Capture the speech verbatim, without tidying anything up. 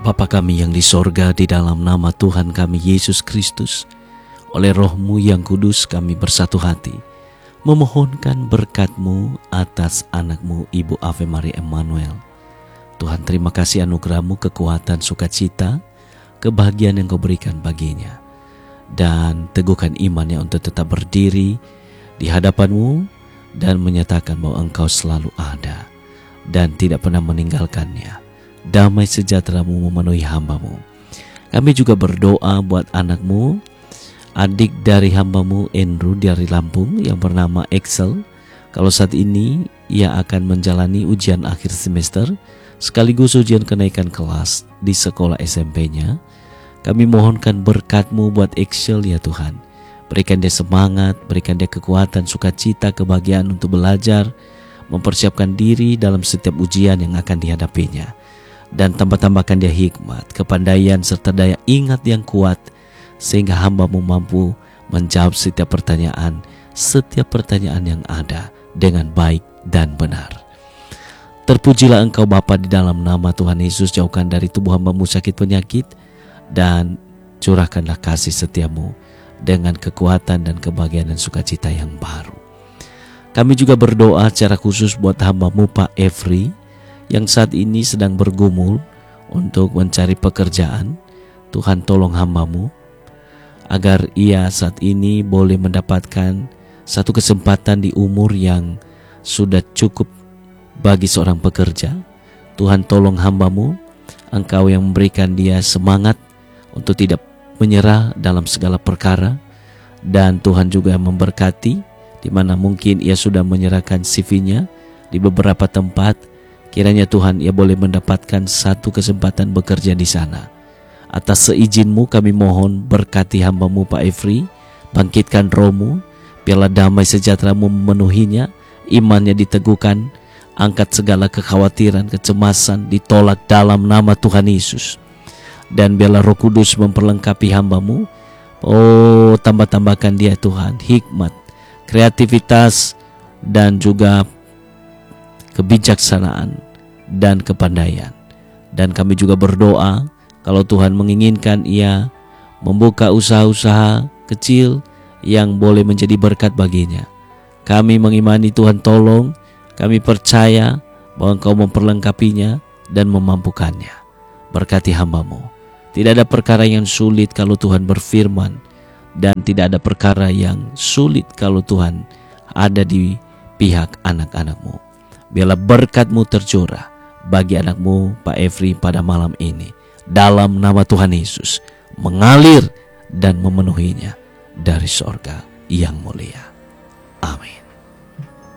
Bapa kami yang di sorga, di dalam nama Tuhan kami Yesus Kristus, oleh Roh-Mu yang kudus kami bersatu hati memohonkan berkat-Mu atas anak-Mu Ibu Ave Maria Emmanuel. Tuhan, terima kasih anugerah-Mu, kekuatan, sukacita, kebahagiaan yang Kau berikan baginya, dan teguhkan imannya untuk tetap berdiri di hadapan-Mu dan menyatakan bahwa Engkau selalu ada dan tidak pernah meninggalkannya. Damai sejahtera-Mu memenuhi hamba-Mu. Kami juga berdoa buat anak-Mu, adik dari hamba-Mu Andrew dari Lampung yang bernama Excel. Kalau saat ini ia akan menjalani ujian akhir semester sekaligus ujian kenaikan kelas di sekolah S M P-nya. Kami mohonkan berkat-Mu buat Excel ya Tuhan. Berikan dia semangat, berikan dia kekuatan, sukacita, kebahagiaan untuk belajar, mempersiapkan diri dalam setiap ujian yang akan dihadapinya. Dan tambah-tambahkan dia hikmat, kepandaian, serta daya ingat yang kuat, sehingga hamba-Mu mampu menjawab setiap pertanyaan, setiap pertanyaan yang ada dengan baik dan benar. Terpujilah Engkau Bapa, di dalam nama Tuhan Yesus. Jauhkan dari tubuh hamba-Mu sakit penyakit, dan curahkanlah kasih setia-Mu dengan kekuatan dan kebahagiaan dan sukacita yang baru. Kami juga berdoa secara khusus buat hamba-Mu Pak Efri, yang saat ini sedang bergumul untuk mencari pekerjaan. Tuhan, tolong hamba-Mu agar ia saat ini boleh mendapatkan satu kesempatan di umur yang sudah cukup bagi seorang pekerja. Tuhan, tolong hamba-Mu, Engkau yang memberikan dia semangat untuk tidak menyerah dalam segala perkara, dan Tuhan juga memberkati di mana mungkin ia sudah menyerahkan C V-nya di beberapa tempat. Kiranya Tuhan, ia boleh mendapatkan satu kesempatan bekerja di sana. Atas seizin-Mu kami mohon, berkati hamba-Mu Pak Efri, bangkitkan Roh-Mu, biarlah damai sejahtera-Mu memenuhinya, imannya diteguhkan, angkat segala kekhawatiran, kecemasan, ditolak dalam nama Tuhan Yesus. Dan biarlah Roh Kudus memperlengkapi hamba-Mu. Oh, tambah-tambahkan dia Tuhan, hikmat, kreativitas, dan juga kebijaksanaan dan kepandaian. Dan kami juga berdoa, kalau Tuhan menginginkan ia membuka usaha-usaha kecil yang boleh menjadi berkat baginya, kami mengimani Tuhan, tolong, kami percaya bahwa Engkau memperlengkapinya dan memampukannya. Berkati hamba-Mu. Tidak ada perkara yang sulit kalau Tuhan berfirman, dan tidak ada perkara yang sulit kalau Tuhan ada di pihak anak-anak-Mu. Biarlah berkat-Mu tercurah bagi anak-Mu Pak Efri pada malam ini, dalam nama Tuhan Yesus, mengalir dan memenuhinya dari sorga yang mulia.